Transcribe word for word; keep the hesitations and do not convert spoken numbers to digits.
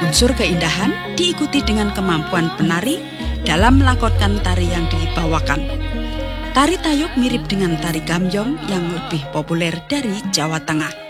Unsur keindahan diikuti dengan kemampuan penari dalam melakukan tari yang dibawakan. Tari tayub mirip dengan tari gambyong yang lebih populer dari Jawa Tengah.